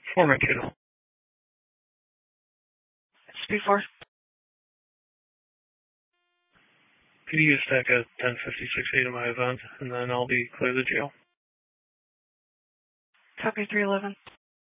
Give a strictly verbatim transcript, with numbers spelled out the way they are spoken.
Four Mankato. Speed four. P D U stack at ten fifty-six eight of my event, and then I'll be clear the jail. Copy three eleven.